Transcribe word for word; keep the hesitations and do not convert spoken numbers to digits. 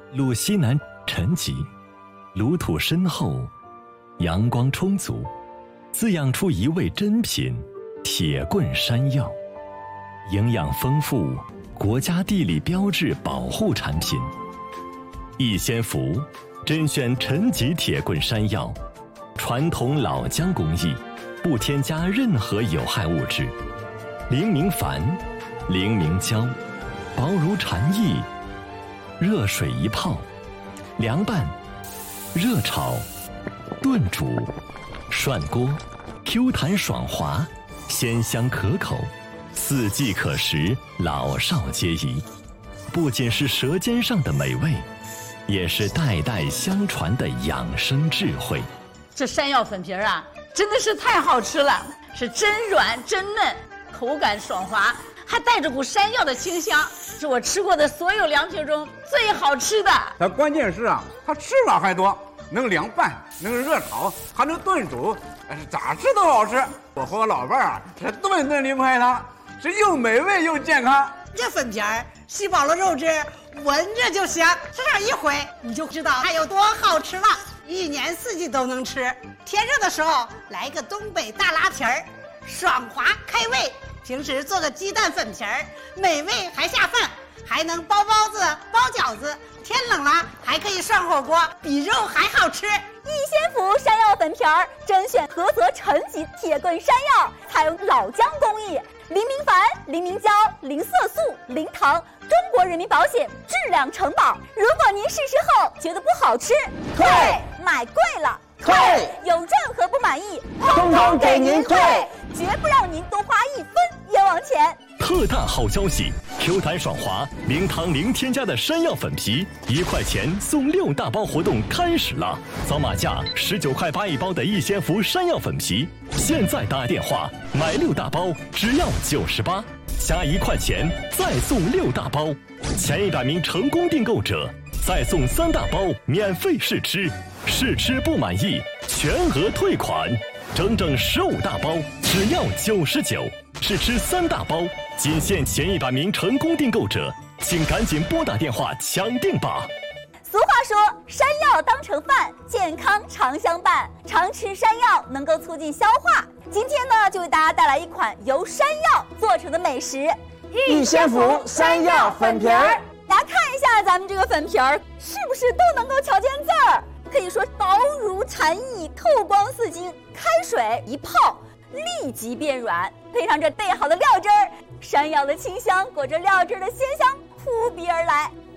路西南沉积，炉土深厚，阳光充足，滋养出一味珍品铁棍山药，营养丰富，国家地理标志保护产品。逸仙福甄选陈级铁棍山药，传统老姜工艺，不添加任何有害物质，零明矾，零明胶，薄如蝉翼，热水一泡，凉拌、热炒、炖煮、涮锅 ，Q 弹爽滑，鲜香可口，四季可食，老少皆宜。不仅是舌尖上的美味，也是代代相传的养生智慧。 这山药粉皮儿啊，真的是太好吃了，是真软真嫩，口感爽滑，还带着股山药的清香，是我吃过的所有凉皮中最好吃的。 它关键是啊，它吃法还多，能凉拌，能热炒，还能炖煮，咋吃都好吃。我和我老伴儿啊，是顿顿离不开它，是又美味又健康。 这粉皮儿吸饱了肉汁，闻着就香，吃上一回你就知道它有多好吃了。一年四季都能吃，天热的时候来个东北大拉皮儿，爽滑开胃。平时做个鸡蛋粉皮儿，美味还下饭，还能包包子、包饺子。天冷了还可以涮火锅，比肉还好吃。 逸仙福山药粉皮儿甄选菏泽陈级铁棍山药，采用老姜工艺，零明矾、零明胶、零色素、零糖，中国人民保险质量承保。如果您试试后觉得不好吃， 退； 买贵了， 退； 有任何不满意， 通通给您退， 绝不让您多花一分冤枉钱。 特大好消息 ！Q 弹爽滑、零糖零添加的山药粉皮，一块钱送六大包活动开始了！扫码价十九块八一包的逸仙福山药粉皮，现在打电话买六大包只要九十八，加一块钱再送六大包，前一百名成功订购者再送三大包免费试吃，试吃不满意全额退款，整整十五大包只要九十九。试吃三大包，仅限前一百名成功订购者，请赶紧拨打电话抢订吧。 俗话说，山药当成饭，健康常相伴。常吃山药能够促进消化。今天呢，就为大家带来一款由山药做成的美食—— 逸仙福山药粉皮儿。 大家看一下咱们这个粉皮儿，是不是都能够瞧见字儿？可以说薄如蝉翼，透光似金，开水一泡立即变软，配上这备好的料汁儿，山药的清香裹着料汁儿的鲜香扑鼻而来，